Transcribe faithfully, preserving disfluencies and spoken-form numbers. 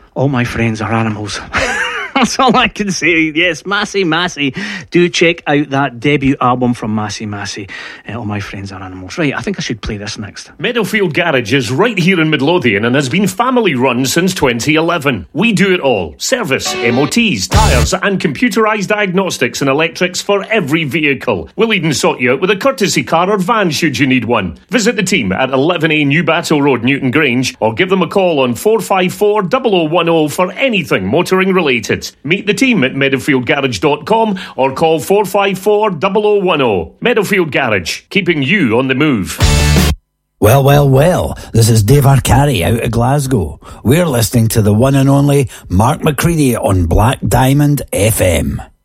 All my friends are animals. That's all I can say. Yes, Massey Massey. Do check out that debut album from Massey Massey. Uh, all my friends are animals. Right, I think I should play this next. Meadowfield Garage is right here in Midlothian and has been family run since twenty eleven. We do it all. Service, M O Ts, tyres and computerised diagnostics and electrics for every vehicle. We'll even sort you out with a courtesy car or van should you need one. Visit the team at eleven A New Battle Road, Newton Grange, or give them a call on four five four, zero zero one zero for anything motoring related. Meet the team at meadowfield garage dot com or call four five four, zero zero one zero. Meadowfield Garage, keeping you on the move. Well, well, well, this is Dave Arcari out of Glasgow. We're listening to the one and only Mark McCready on Black Diamond F M.